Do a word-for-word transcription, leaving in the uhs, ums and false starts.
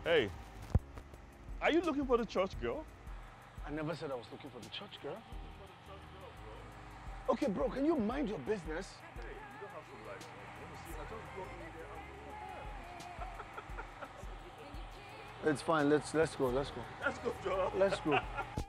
Hey, are you looking for the church girl? I never said I was looking for the church girl. Okay, bro, can you mind your business? Hey, you don't have to like, you want to see, I just walk in there and It's fine. Let's let's go. Let's go. let's go, Joe. Let's go.